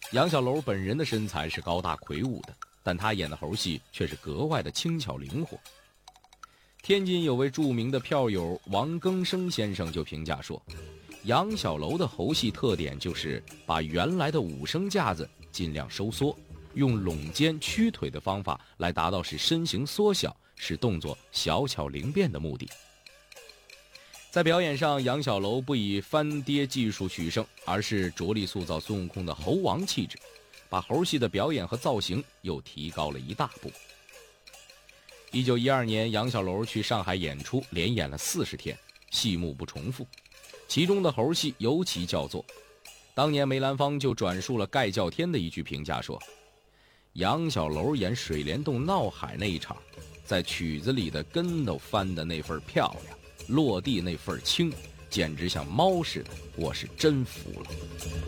杨小楼本人的身材是高大魁梧的，但他演的猴戏却是格外的轻巧灵活。天津有位著名的票友王庚生先生就评价说，杨小楼的猴戏特点就是把原来的武生架子尽量收缩，用拢肩屈腿的方法来达到使身形缩小，使动作小巧灵便的目的。在表演上，杨小楼不以翻跌技术取胜，而是着力塑造孙悟空的猴王气质，把猴戏的表演和造型又提高了一大步。1912年，杨小楼去上海演出，连演了40天，戏目不重复，其中的猴戏尤其叫座。当年梅兰芳就转述了盖叫天的一句评价说，杨小楼演水帘洞闹海那一场，在曲子里的跟头翻的那份漂亮，落地那份轻，简直像猫似的，我是真服了。